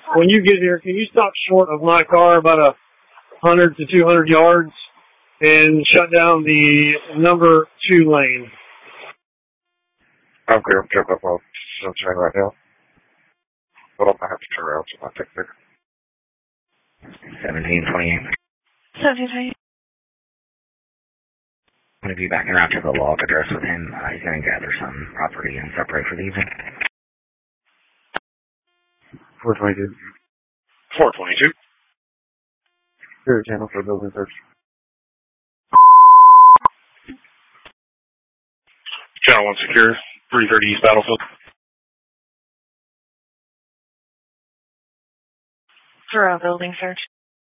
when you get here, can you stop short of my car about 100 to 200 yards and shut down the number 2 lane? Okay, I'll check up on something right now. But I have to turn around so I take a picture. 1728. 1728. I'm going to be backing out to the log address with him. He's going to gather some property and separate for the evening. 422. 422. Here, channel for building search. Channel 1 secure. 330 East Battlefield. For a building search.